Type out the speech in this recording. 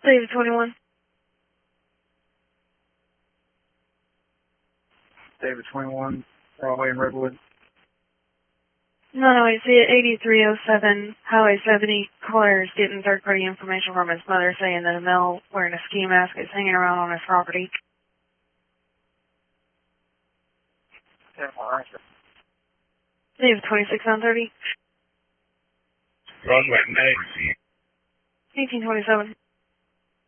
David 21. David 21, Broadway in Redwood. 908-8307, Highway 70. Caller is getting third-party information from his mother saying that a male wearing a ski mask is hanging around on his property. David 26 on 30. Broadway, 1827.